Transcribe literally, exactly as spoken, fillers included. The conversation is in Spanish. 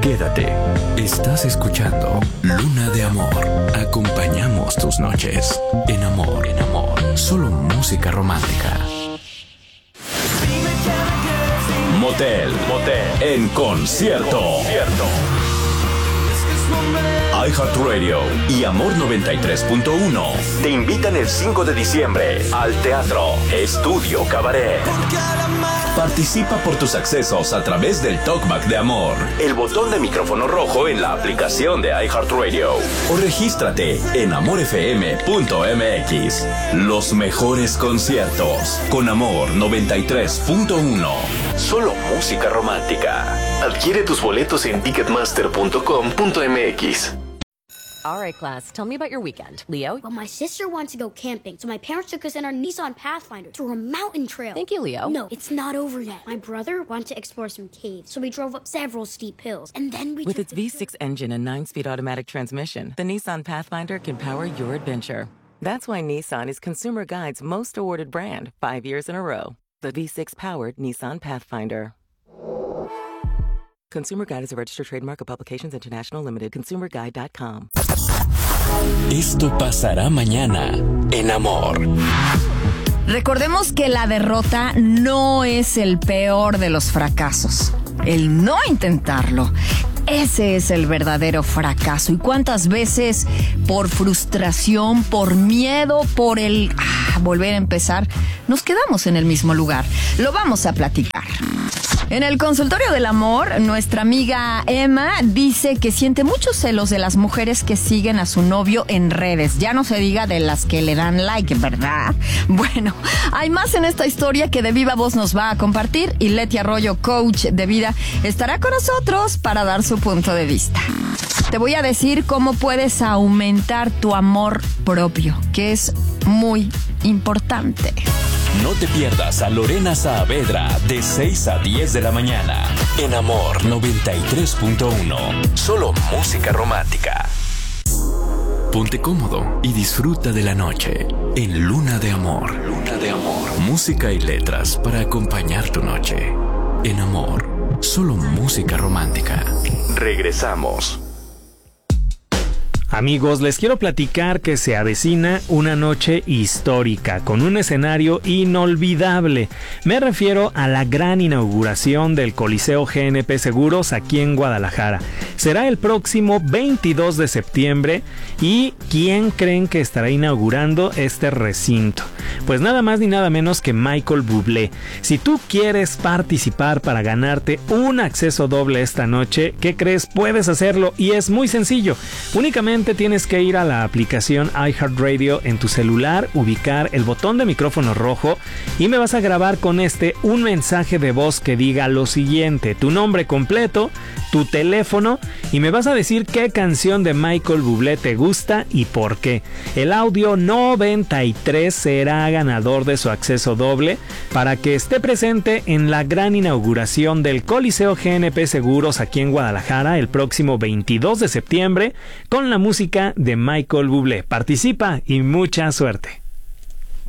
Quédate. Estás escuchando Luna de Amor. Acompañamos tus noches. En amor, en amor. Solo música romántica. Motel, motel. En concierto. concierto. iHeartRadio y Amor noventa y tres punto uno te invitan el cinco de diciembre al Teatro Estudio Cabaret. Participa por tus accesos a través del Talkback de Amor, el botón de micrófono rojo en la aplicación de iHeartRadio, o regístrate en amor f m punto m x. Los mejores conciertos con Amor noventa y tres punto uno. Solo música romántica. Adquiere tus boletos en ticketmaster punto com punto m x. All right, class, tell me about your weekend. Leo? Well, my sister wants to go camping, so my parents took us in our Nissan Pathfinder to a mountain trail. Thank you, Leo. No, it's not over yet. My brother wanted to explore some caves, so we drove up several steep hills, and then we With took its the V six engine and nine-speed automatic transmission, the Nissan Pathfinder can power your adventure. That's why Nissan is Consumer Guide's most awarded brand, five years in a row. The V six-powered Nissan Pathfinder. Consumer Guide is a registered trademark of Publications International Limited. consumer guide dot com. Esto pasará mañana en Amor. Recordemos que la derrota no es el peor de los fracasos. El no intentarlo, ese es el verdadero fracaso. ¿Y cuántas veces por frustración, por miedo, por el ah, volver a empezar, nos quedamos en el mismo lugar? Lo vamos a platicar. En el consultorio del amor, nuestra amiga Emma dice que siente muchos celos de las mujeres que siguen a su novio en redes. Ya no se diga de las que le dan like, ¿verdad? Bueno, hay más en esta historia que de viva voz nos va a compartir y Leti Arroyo, coach de vida, estará con nosotros para dar su punto de vista. Te voy a decir cómo puedes aumentar tu amor propio, que es muy importante. No te pierdas a Lorena Saavedra de seis a diez de la mañana en Amor noventa y tres punto uno. Solo música romántica. Ponte cómodo y disfruta de la noche en Luna de Amor. Luna de Amor. Música y letras para acompañar tu noche. En Amor, solo música romántica. Regresamos. Amigos, les quiero platicar que se avecina una noche histórica con un escenario inolvidable. Me refiero a la gran inauguración del Coliseo G N P Seguros aquí en Guadalajara. Será el próximo veintidós de septiembre y ¿quién creen que estará inaugurando este recinto? Pues nada más ni nada menos que Michael Bublé. Si tú quieres participar para ganarte un acceso doble esta noche, ¿qué crees? Puedes hacerlo y es muy sencillo. Únicamente tienes que ir a la aplicación iHeartRadio en tu celular, ubicar el botón de micrófono rojo y me vas a grabar con este un mensaje de voz que diga lo siguiente: tu nombre completo, tu teléfono y me vas a decir qué canción de Michael Bublé te gusta y por qué. El audio noventa y tres será ganador de su acceso doble para que esté presente en la gran inauguración del Coliseo G N P Seguros aquí en Guadalajara el próximo veintidós de septiembre con la música de Michael Bublé. Participa y mucha suerte.